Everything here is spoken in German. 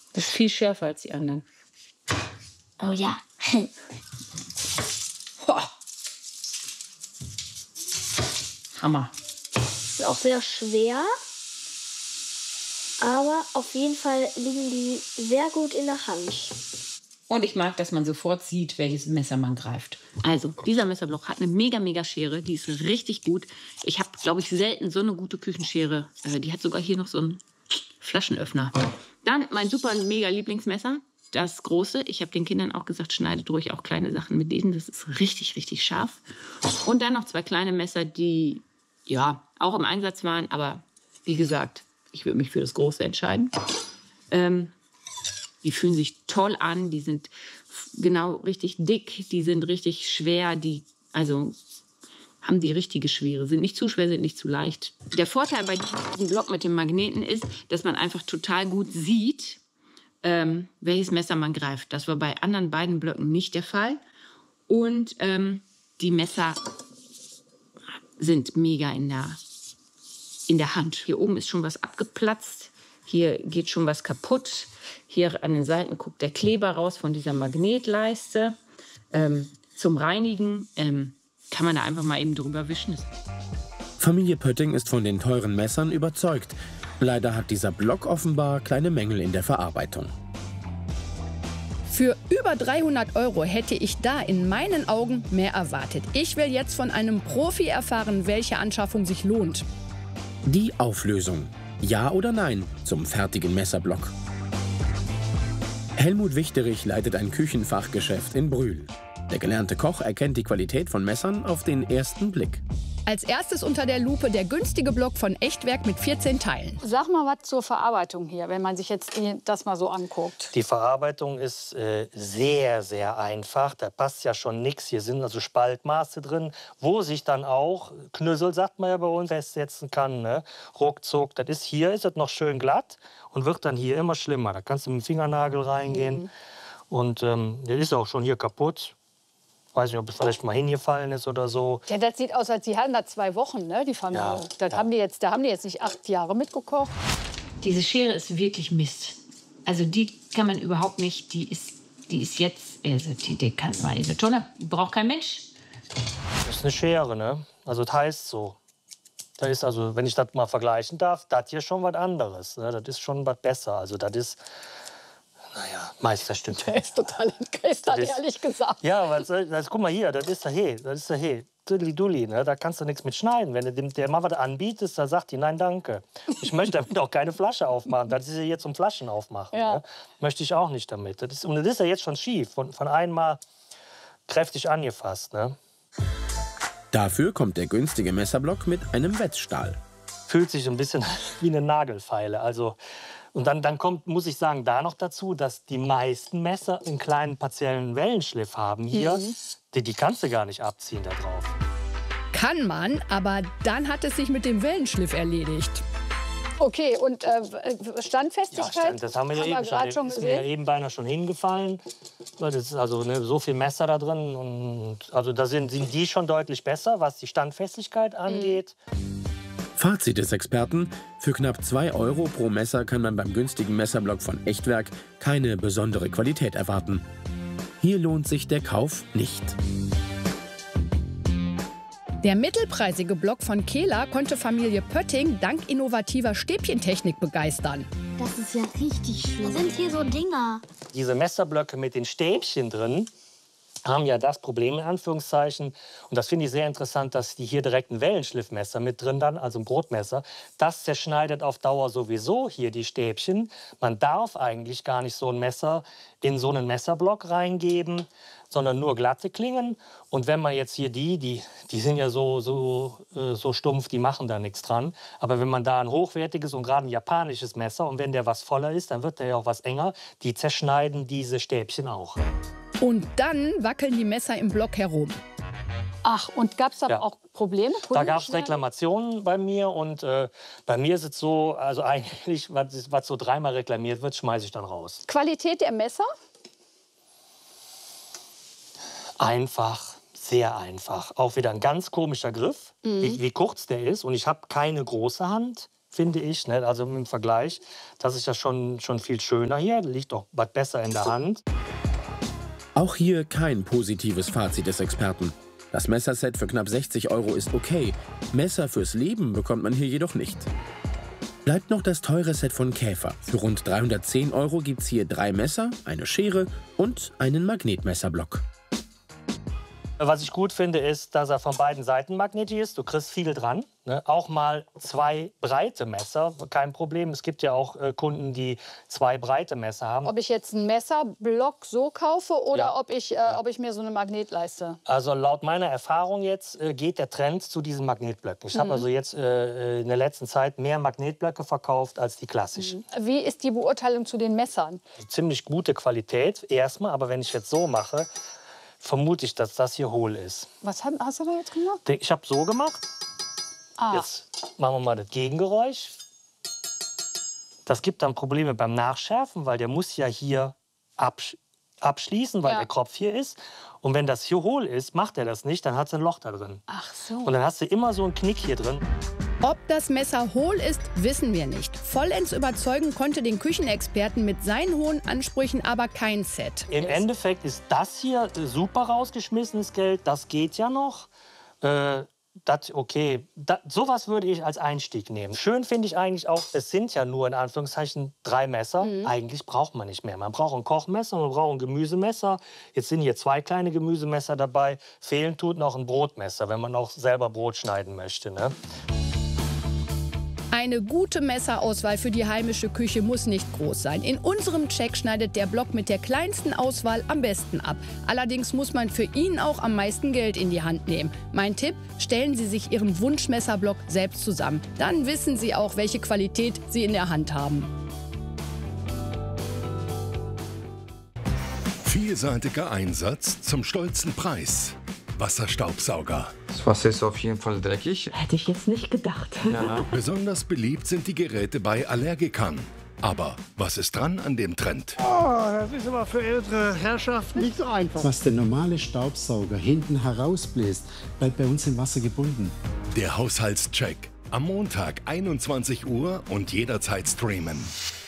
Das ist viel schärfer als die anderen. Oh ja. Hammer. Ist auch sehr schwer. Aber auf jeden Fall liegen die sehr gut in der Hand. Und ich mag, dass man sofort sieht, welches Messer man greift. Also, dieser Messerblock hat eine mega Schere. Die ist richtig gut. Ich habe, glaube ich, selten so eine gute Küchenschere. Die hat sogar hier noch so einen Flaschenöffner. Dann mein super mega Lieblingsmesser. Das große. Ich habe den Kindern auch gesagt, schneidet ruhig auch kleine Sachen mit denen. Das ist richtig scharf. Und dann noch 2 kleine Messer, die ja auch im Einsatz waren. Aber wie gesagt, ich würde mich für das Große entscheiden. Die fühlen sich toll an, die sind genau richtig dick, die sind richtig schwer, also haben die richtige Schwere, sind nicht zu schwer, sind nicht zu leicht. Der Vorteil bei diesem Block mit dem Magneten ist, dass man einfach total gut sieht, welches Messer man greift. Das war bei anderen beiden Blöcken nicht der Fall. Und die Messer sind mega in der Hand. Hier oben ist schon was abgeplatzt. Hier geht schon was kaputt. Hier an den Seiten guckt der Kleber raus von dieser Magnetleiste. Zum Reinigen kann man da einfach mal eben drüber wischen. Familie Pötting ist von den teuren Messern überzeugt. Leider hat dieser Block offenbar kleine Mängel in der Verarbeitung. Für über 300 € hätte ich da in meinen Augen mehr erwartet. Ich will jetzt von einem Profi erfahren, welche Anschaffung sich lohnt. Die Auflösung. Ja oder nein zum fertigen Messerblock? Helmut Wichterich leitet ein Küchenfachgeschäft in Brühl. Der gelernte Koch erkennt die Qualität von Messern auf den ersten Blick. Als erstes unter der Lupe der günstige Block von Echtwerk mit 14 Teilen. Sag mal was zur Verarbeitung hier, wenn man sich jetzt das mal so anguckt. Die Verarbeitung ist sehr einfach. Da passt ja schon nichts. Hier sind also Spaltmaße drin, wo sich dann auch Knüssel, sagt man ja bei uns, festsetzen kann. Ne? Ruckzuck. Hier ist es noch schön glatt und wird dann hier immer schlimmer. Da kannst du mit dem Fingernagel reingehen. Und der ist auch schon hier kaputt. Weiß nicht, ob es vielleicht mal hingefallen ist oder so. Ja, das sieht aus, als sie hatten da 2 Wochen, ne, die Familie. Ja, da haben die jetzt nicht 8 Jahre mitgekocht. Diese Schere ist wirklich Mist. Also die kann man überhaupt nicht, die ist jetzt, also die kann man, eine Tonne, braucht kein Mensch. Das ist eine Schere, ne? Also das heißt so. Da ist also, wenn ich das mal vergleichen darf, das hier schon was anderes. Ne? Das ist schon was besser. Also das ist, naja, Meisterstück. Der ist total entgeistert, ehrlich gesagt. Ja, aber guck mal hier, das ist der He. Dulli, ne? Da kannst du nichts mit schneiden. Wenn du der mal was anbietest, dann sagt die, nein, danke. Ich möchte damit auch keine Flasche aufmachen. Das ist ja jetzt zum Flaschen aufmachen. Ja. Ne? Möchte ich auch nicht damit. Das ist ja jetzt schon schief, von einmal kräftig angefasst. Ne? Dafür kommt der günstige Messerblock mit einem Wetzstahl. Fühlt sich so ein bisschen wie eine Nagelfeile. Also, und dann kommt, muss ich sagen, da noch dazu, dass die meisten Messer einen kleinen partiellen Wellenschliff haben hier. Die kannst du gar nicht abziehen da drauf. Kann man, aber dann hat es sich mit dem Wellenschliff erledigt. Okay, und Standfestigkeit? Das haben wir ja eben gerade schon gesehen. Ist mir ja gesehen. eben beinahe schon hingefallen. Das ist also so viel Messer da drin. Und also da sind die schon deutlich besser, was die Standfestigkeit angeht. Fazit des Experten: Für knapp 2 € pro Messer kann man beim günstigen Messerblock von Echtwerk keine besondere Qualität erwarten. Hier lohnt sich der Kauf nicht. Der mittelpreisige Block von Kehler konnte Familie Pötting dank innovativer Stäbchentechnik begeistern. Das ist ja richtig schön. Was sind hier so Dinger? Diese Messerblöcke mit den Stäbchen drin haben ja das Problem, in Anführungszeichen, und das finde ich sehr interessant, dass die hier direkt ein Wellenschliffmesser mit drin dann, also ein Brotmesser, das zerschneidet auf Dauer sowieso hier die Stäbchen. Man darf eigentlich gar nicht so ein Messer in so einen Messerblock reingeben, sondern nur glatte Klingen. Und wenn man jetzt hier die sind ja so stumpf, die machen da nichts dran. Aber wenn man da ein hochwertiges und gerade ein japanisches Messer, und wenn der was voller ist, dann wird der ja auch was enger, die zerschneiden diese Stäbchen auch. Und dann wackeln die Messer im Block herum. Ach, und gab es da auch Probleme? Da gab es Reklamationen bei mir und bei mir ist es so, also eigentlich, was so 3-mal reklamiert wird, schmeiße ich dann raus. Qualität der Messer? Einfach, sehr einfach. Auch wieder ein ganz komischer Griff, wie kurz der ist. Und ich habe keine große Hand. finde ich. Ne? Also im Vergleich, das ist ja schon viel schöner hier, liegt auch was besser in der Hand. Auch hier kein positives Fazit des Experten. Das Messerset für knapp 60 € ist okay. Messer fürs Leben bekommt man hier jedoch nicht. Bleibt noch das teure Set von Käfer. Für rund 310 € gibt es hier 3 Messer, eine Schere und einen Magnetmesserblock. Was ich gut finde, ist, dass er von beiden Seiten magnetisch ist. Du kriegst viel dran. Ne? Auch mal 2 breite Messer, kein Problem. Es gibt ja auch Kunden, die 2 breite Messer haben. Ob ich jetzt einen Messerblock so kaufe oder ob ich mir so eine Magnetleiste? Also laut meiner Erfahrung jetzt geht der Trend zu diesen Magnetblöcken. Ich habe also jetzt in der letzten Zeit mehr Magnetblöcke verkauft als die klassischen. Wie ist die Beurteilung zu den Messern? Ziemlich gute Qualität erstmal, aber wenn ich jetzt so mache, vermute ich, dass das hier hohl ist. Was hast du da jetzt gemacht? Ich habe so gemacht. Jetzt machen wir mal das Gegengeräusch. Das gibt dann Probleme beim Nachschärfen, weil der muss ja hier abschließen, weil der Kopf hier ist. Und wenn das hier hohl ist, macht er das nicht, dann hat es ein Loch da drin. Ach so. Und dann hast du immer so einen Knick hier drin. Ob das Messer hohl ist, wissen wir nicht. Vollends überzeugen konnte den Küchenexperten mit seinen hohen Ansprüchen aber kein Set. Im Endeffekt ist das hier super rausgeschmissenes Geld. Das geht ja noch. Sowas würde ich als Einstieg nehmen. Schön finde ich eigentlich auch, es sind ja nur in Anführungszeichen 3 Messer. Eigentlich braucht man nicht mehr. Man braucht ein Kochmesser, man braucht ein Gemüsemesser. Jetzt sind hier 2 kleine Gemüsemesser dabei. Fehlen tut noch ein Brotmesser, wenn man auch selber Brot schneiden möchte. Ne? Eine gute Messerauswahl für die heimische Küche muss nicht groß sein. In unserem Check schneidet der Block mit der kleinsten Auswahl am besten ab. Allerdings muss man für ihn auch am meisten Geld in die Hand nehmen. Mein Tipp, stellen Sie sich Ihren Wunschmesserblock selbst zusammen. Dann wissen Sie auch, welche Qualität Sie in der Hand haben. Vielseitiger Einsatz zum stolzen Preis. Wasserstaubsauger. Das Wasser ist auf jeden Fall dreckig. Hätte ich jetzt nicht gedacht. Ja. Besonders beliebt sind die Geräte bei Allergikern. Aber was ist dran an dem Trend? Das ist aber für ältere Herrschaften nicht so einfach. Was der normale Staubsauger hinten herausbläst, bleibt bei uns im Wasser gebunden. Der Haushaltscheck. Am Montag 21 Uhr und jederzeit streamen.